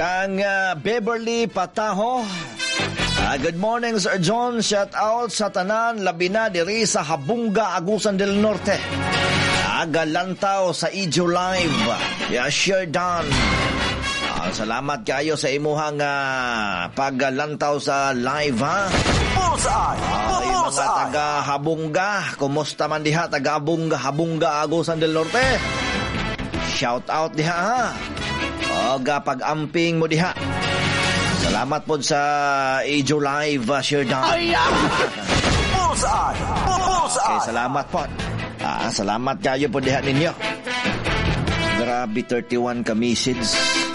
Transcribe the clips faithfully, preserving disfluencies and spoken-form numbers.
Kang uh, Beverly Pataho. Uh, good morning, Sir John. Shout out sa tanan, labi na diri sa Habunga, Agusan del Norte. Agalantaw sa Ijo Live. Yeah, sure done. Uh, salamat kayo sa imuhang uh, paglantaw sa live, ha? Bullseye! Uh, yung mga taga Habunga, kumusta man diha, taga Habunga, Habunga, Agusan del Norte. Shout out diha, ha? O, pag-amping mo diha. Salamat po sa Ijo Live, uh, sure done. Bullseye! Bullseye! Okay, salamat po. Ah, salamat kayo po diha ninyo. Grabe, thirty-one ka message.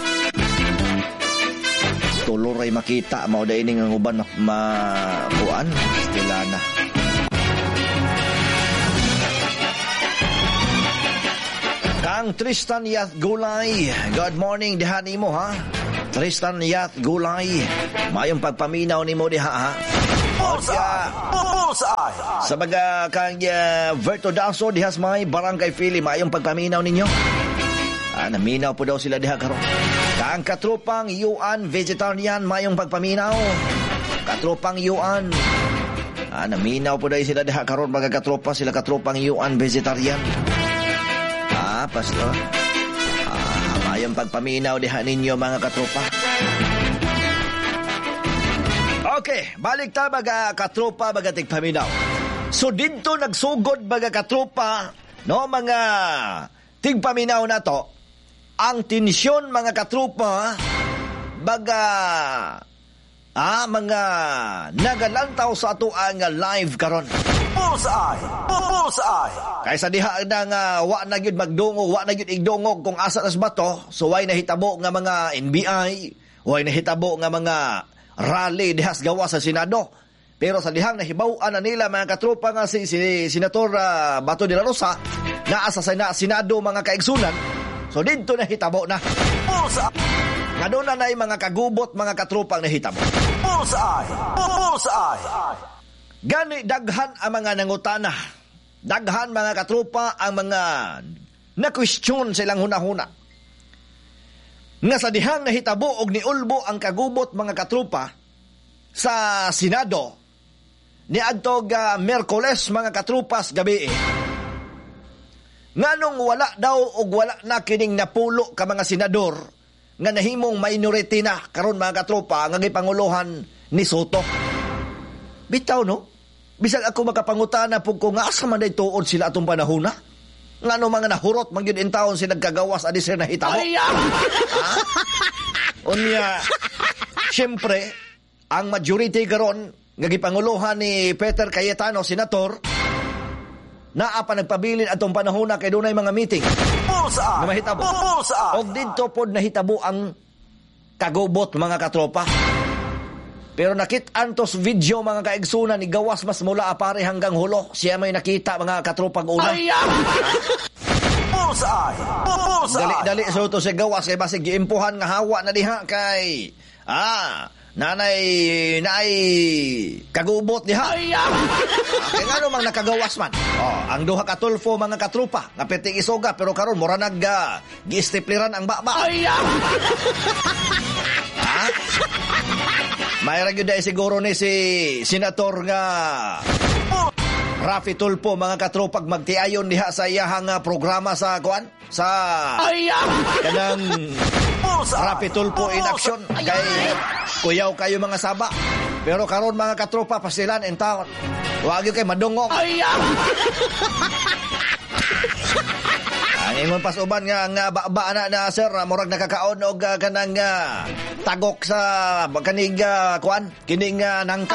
Tuloray makita, mauda ining ang uban makuan. Stila na. Kang Tristan Yath Gulay. Good morning diha nimo, ha? Tristan Yath Gulay. Mayong pagpaminaw nimo diha, ha? Bullseye! Bullseye! Sa mga kang uh, Verto Daso dihas may Barangay Philly, mayong pagpaminaw ninyo. Ah, naminaw po daw sila diha karon. Kang katropang Yuan Vegetarian, mayong pagpaminaw. Katropang Yuan. Ah, naminaw po daw sila diha karon, mga katropa, sila katropang Yuan Vegetarian. Ah, pastor. Ah, mayong pagpaminaw diha ninyo, mga katropa. Okay, balik ta baga katropa, baga tigpaminaw. So dito nagsugod baga katropa, no, mga tigpaminaw na to, ang tensyon mga katropa, baga ah, mga nagalantaw sa ato ang live karon. Bullseye! Bullseye! Kaysa diha na nga wa na gyud magdungog, wa na gyud igdungog kung asa nas bato, so way nahitabo nga mga N B I, way nahitabo nga mga rally dihas gawa sa Senado. Pero sa dihang nahibaw-an na nila mga katropa nga si, si Senator uh, Bato de la Rosa na asa sa Senado mga kaigsunan. So dito nahitabo na. Bullseye! Nga doon na na mga kagubot mga katropang nahitabo. Bullseye! Bullseye! Gani daghan ang mga nangutana. Daghan mga katropa ang mga na-question silang hunahuna. Nga sa dihang nahitabo og niulbo ang kagubot mga katropa sa Senado ni adtog uh, Miyerkules mga katropas gabi. Eh. Nganong wala daw og wala na kining napulo ka mga senador nga nahimong minority na karon mga katropa nga gipanguluhan ni Soto. Bitaw no? Bisag ako makapangutana pug ko nga asa man day tuod sila atong panahon na. Ngano mga nahurot man gyud in taon sila nagkagawas adi sir nahitabo. Ha? Unya, siyempre, ang majority karon nga gipanguluhan ni Peter Cayetano, senator, naa pa nagpabilin atong panahon na kay dunay mga meeting. Bullseye! Na mahitabo. Bullseye! Og didto pod nahitabo ang kagubot mga katropa. Pero nakit-an tos video mga kaigsunan ni gawas mas mula apare hanggang hulo. Siya may nakita mga katropang una. Bullseye! Bullseye! Dali-dali so to si gawas kay basig giimpuhan nga hawa na diha kay ah nanay nay kagubot diha. Kay ngano mang nakagawas man. Oh, ang duha ka tulfo mga katropa nga peting isoga pero karon mura nag uh, gi-stipliran ang baba. Ha? Mayroon yun dahil siguro ni si Senator nga Rafi Tulfo mga katropag magtiayon diha sa iyahang programa sa kuan sa kanang Rafi Tulfo in action kay kuyaw kayo mga saba. Pero karon mga katropa pasilan in town. Wag yung kay madungog. Ang ingon pas uban nga nga ba na na sir murag nakakaon og uh, kanang uh, tagok sa kanig uh, kuan kining uh, nangka.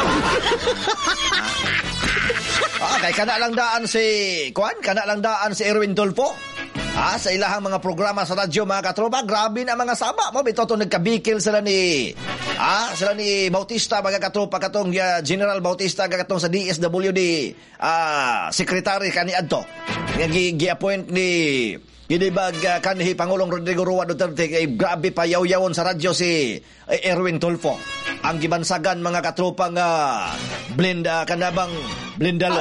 Ah, kay kana lang daan si kuan kana lang daan si Erwin Tulfo. Ah, sa ilahang mga programa sa radyo mga katropa, grabe na mga saba mo bitaw to nagkabikil sila ni ah sila ni Bautista mga katropa katong uh, General Bautista katong sa D S W D ah secretary kani adto nga gi-appoint ni ginibag uh, kanhi Pangulong Rodrigo Roa Duterte kay grabe pa yaw-yawon sa radyo si uh, Erwin Tulfo ang gibansagan mga katropa nga blend uh, kanabang blendalo.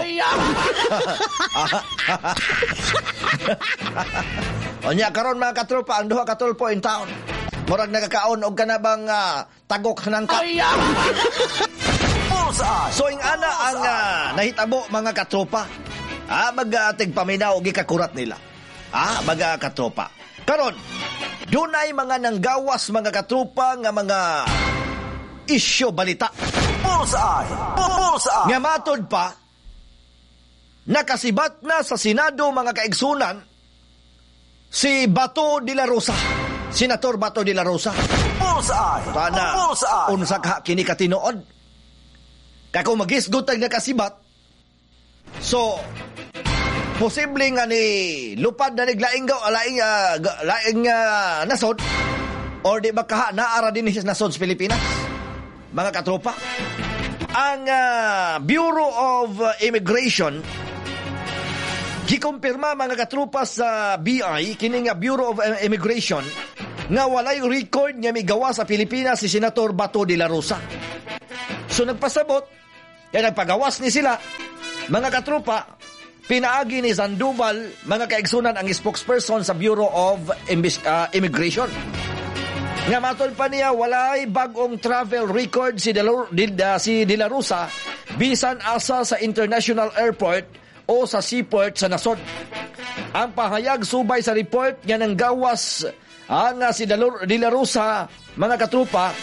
Onya karon mga katropa ang duha ka tulpo in town. Murag nagakaon og kanabang uh, tagok ng ka. Bullseye! So ing ana ang uh, nahitabo mga katropa. Ah, mag-atig paminaw og ikakurat nila. Ah, mga katropa. Karon, dunay mga nanggawas mga katropa nga mga isyu balita. Bullseye! Bullseye! Nga matod pa, nakasibat na sa Senado mga kaigsunan si Bato de la Rosa. Senator Bato de la Rosa. Bullseye! Pana, Bullseye! unsa ka kini katinood. Kako magisgot ang nakasibat. So, posible nga ni lupad na naglaing gaw, laing, uh, laing uh, nasod, or di ba kaha naara din sa nasod sa Pilipinas. Mga katropa, ang uh, Bureau of Immigration gikumpirma mga katropa sa B I, kini nga Bureau of Immigration, nga walay record nga migawa sa Pilipinas si Senator Bato de la Rosa. So nagpasabot, kaya nagpagawas ni sila, mga katropa, pinaagi ni Sandoval, mga kaigsunan ang spokesperson sa Bureau of uh, Immigration. Nga matol pa niya, walay bagong travel record si De La, uh, si De La Rosa bisan asa sa international airport o sa seaport sa nasod. Ang pahayag subay sa report nga nang gawas ang uh, si De La Rosa, mga katropa,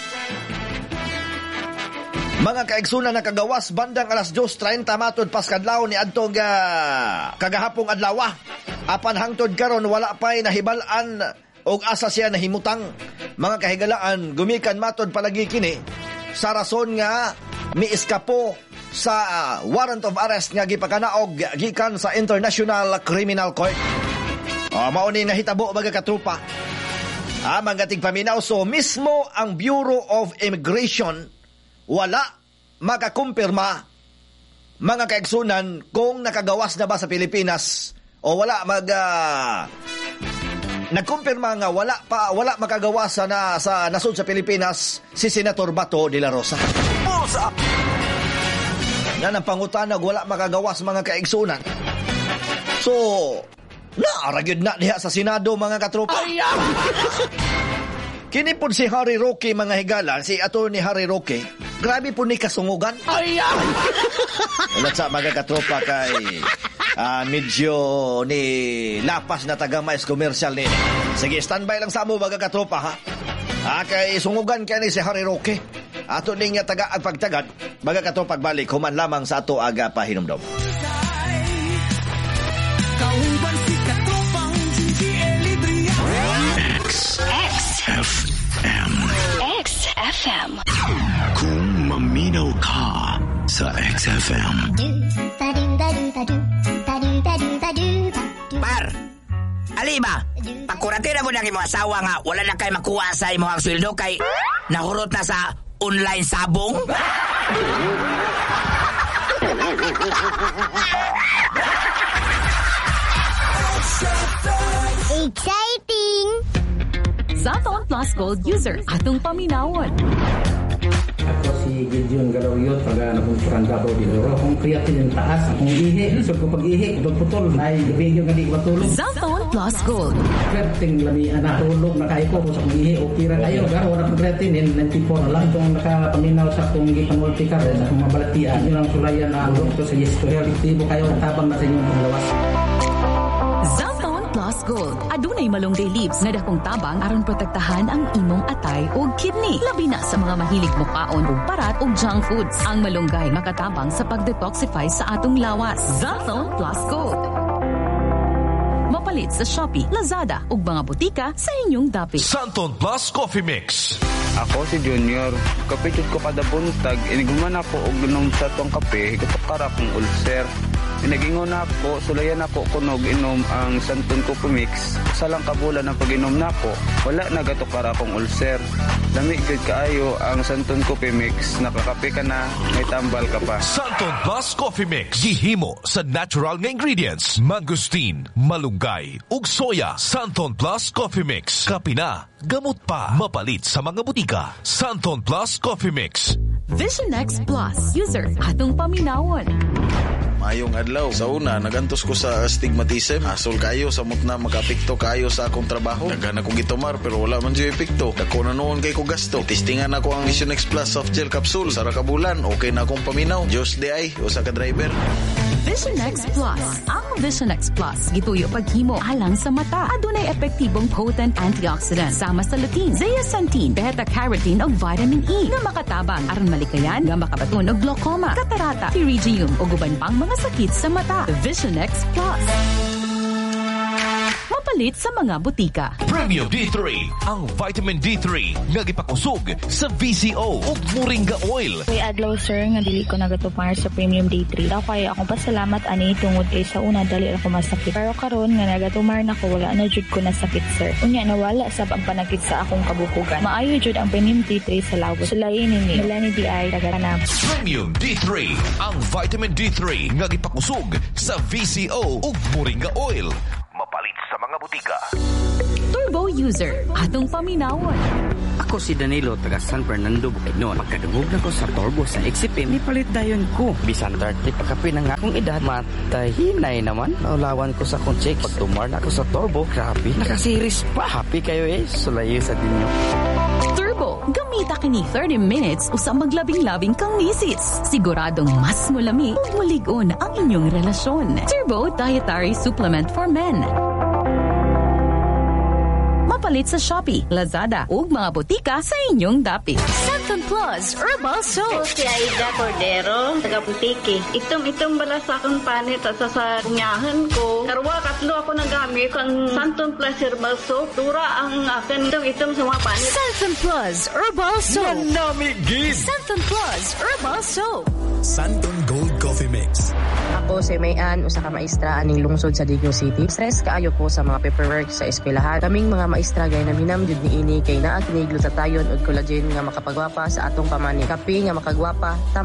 mga kaigsunan na kagawas bandang alas dos treinta matod paskadlaw ni adtong uh, kagahapong adlaw. Apan hangtod karon wala pay nahibalan og asa siya nahimutang. Mga kahigalaan gumikan matod palagi kini sa rason nga miiskapo sa uh, warrant of arrest nga gipakanaog gikan sa International Criminal Court. O mao ni nahitabo mga katropa. Ah, mga tigpaminaw, so mismo ang Bureau of Immigration wala makakumpirma mga kaigsunan kung nakagawas na ba sa Pilipinas o wala mag uh, nagkumpirma nga wala pa wala makagawas na sa nasod sa Pilipinas si Senator Bato de la Rosa. Na nang pangutanag wala makagawas mga kaigsunan. So naaragyod na diha sa Senado mga katropa. Kini po si Harry Roque mga higala, si Attorney Harry Roque, grabe po ni kasungugan. Wala sa mga katropa kay uh, medyo ni lapas na taga-mais commercial ni. Sige, standby lang sa mo mga katropa ha. Ah, kay sungugan kay ni si Harry Roque. Ato ning taga pagtagad, mga katropa pagbalik human lamang sa ato aga pahinumdom. F M. X F M. Kung maminaw ka sa X F M. Par, aliba, pakuratira mo na kay mga asawa nga wala na kay makuha sa imo ang sweldo kay nahurot na sa online sabong. Exciting! Zaton Plus Gold user atong paminawon. Ako si Gideon Galawyot, taga Nabunsuran Davao de Oro. Kung creatine yung taas, kung ihi, so kung pag-ihi, kung putol, ay video nga di matulog. Zaton Plus Gold. Creatine lami na tulog na kayo ko, kung sa kung ihi, okay ra kayo. Pero wala kong creatine, ninety-four na lang. Kung nakapaminaw sa kung gipanultikar, sa kung mabalatian, yun ang sulayan na along to sa yes. Kaya aktibo kayo, tabang na sa inyong panglawas. Zaton Plus Gold. Adunay malunggay leaves na dakong tabang aron protektahan ang imong atay o kidney. Labi na sa mga mahilig mukaon o parat o junk foods. Ang malunggay makatabang sa pag-detoxify sa atong lawas. Zaton Plus Gold. Mapalit sa Shopee, Lazada ug mga butika sa inyong dapit. Santon Plus Coffee Mix. Ako si Junior. Kapitid ko kada buntag. Iniguman ako og inom sa tuwang kape. Katakara kong ulcer. Pinagingon ako, sulayan ako kunog inom ang Santon Coffee Mix. Sa lang kabulan ng pag-inom nako, wala na gatukara akong ulcer. Lamig gud kaayo ang Santon Coffee Mix. Nakakape ka na, may tambal ka pa. Santon Plus Coffee Mix. Gihimo sa natural nga ingredients. Mangosteen, malunggay, ug soya. Santon Plus Coffee Mix. Kape na, gamot pa. Mapalit sa mga butika. Santon Plus Coffee Mix. Vision X Plus user atong paminawon. Mayong adlaw. Sa una, nagantos ko sa astigmatism. Asol kayo, samot na makapikto kayo sa akong trabaho. Daghan akong gitumar pero wala man siya epekto. Dako na noon kay ko gasto. Testingan ako ang Vision X Plus soft gel capsule. Sara ka bulan, okay na akong paminaw. Diyos di ay, usa ka driver. Vision X Plus. Ang Vision X Plus gituyo paghimo alang sa mata. Adunay epektibong potent antioxidant sama sa lutein, zeaxanthin, beta-carotene ug vitamin E nga makatabang aron malikayan nga makabaton og glaucoma, katarata, pterygium ug uban pang mga sakit sa mata. Vision X Plus. Mapalit sa mga butika. Premium D three, ang vitamin D three nga gipakusog sa V C O ug Moringa Oil. Kay adlaw sir nga dili ko nagatupar sa Premium D three. Daw kay akong pasalamat ani tungod kay sa una dali ako masakit. Pero karon nga nagatumar na ko wala na jud ko nasakit sir. Unya nawala sa pagpanakit sa akong kabukugan. Maayo jud ang Premium D three sa lawos. Sulayin ni Melanie D I taganap. Premium D three, ang vitamin D three nga gipakusog sa V C O ug Moringa Oil. Mapalit sa mga butika. Turbo user, atong paminawon. Ako si Danilo, taga San Fernando, Bukidnon. Pagkadungog na ko sa turbo sa X F M, nipalit dayon ko. Bisan thirty pagkapi na nga akong edad, matahinay naman. Naulawan ko sa akong check. Pagtumar na ako sa turbo, grabe, nakasiris pa. Happy kayo eh, sulayo sa dinyo. Turbo, gamita kini thirty minutes usang maglabing-labing kang misis. Siguradong mas mulami ug mulig-on ang inyong relasyon. Turbo Dietary Supplement for Men. Mapalit sa Shopee, Lazada ug mga butika sa inyong dapit. Santon Plus Herbal Soap. Si Aida Cordero, taga Butiki. Itom-itom bala sa akong panit at sa sarunyahan ko. Karwa, katlo ako nagamit ang Santon Plus Herbal Soap. Dura ang akin itom-itom sa mga panit. Santon Plus Herbal Soap. Manamigin! Santon Plus Herbal Soap. Santon Gold Coffee Mix. Ako si Mayan, usa ka maestra aning lungsod sa Digno City. Stress kaayo ko sa mga paperwork sa eskwelahan. Kaming mga maestra gay na minamjud niini kay naa kini glutatayon ug collagen nga makapagwapa sa atong pamani. Kape nga makagwapa